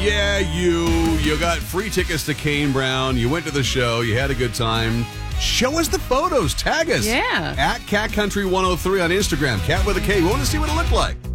Yeah, you got free tickets to Kane Brown. You went to the show. You had a good time. Show us the photos. Tag us. Yeah. At Cat Country 103 on Instagram. Cat with a K. We want to see what it looked like.